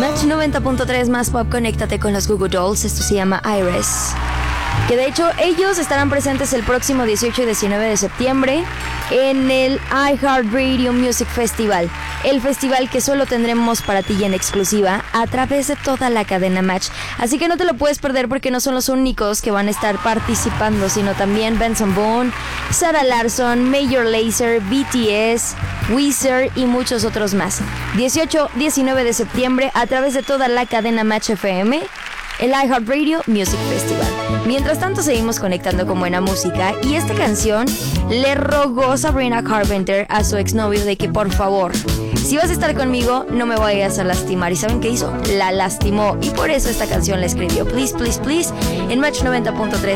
Match 90.3 más pop, conéctate con los Goo Goo Dolls. Esto se llama Iris. Que de hecho ellos estarán presentes el próximo 18 y 19 de septiembre en el iHeartRadio Music Festival. El festival que solo tendremos para ti y en exclusiva a través de toda la cadena Match. Así que no te lo puedes perder porque no son los únicos que van a estar participando, sino también Benson Boone, Sarah Larsson, Major Lazer, BTS, Weezer y muchos otros más. 18-19 de septiembre a través de toda la cadena Match FM, el iHeartRadio Music Festival. Mientras tanto seguimos conectando con buena música y esta canción le rogó Sabrina Carpenter a su exnovio de que por favor, si vas a estar conmigo, no me vayas a lastimar. ¿Y saben qué hizo? La lastimó y por eso esta canción la escribió. Please, please, please en Match 90.3.